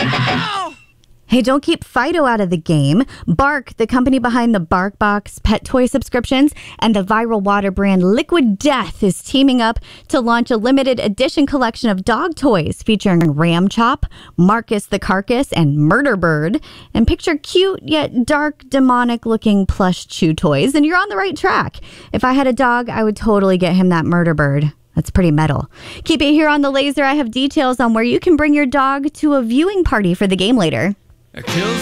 Hey, don't keep Fido out of the game. Bark, the company behind the BarkBox pet toy subscriptions and the viral water brand Liquid Death, is teaming up to launch a limited edition collection of dog toys featuring Ram Chop, Marcus the Carcass, and Murder Bird. And picture cute yet dark, demonic-looking plush chew toys, and you're on the right track. If I had a dog, I would totally get him that Murder Bird. That's pretty metal. Keep it here on The Laser. I have details on where you can bring your dog to a viewing party for the game later.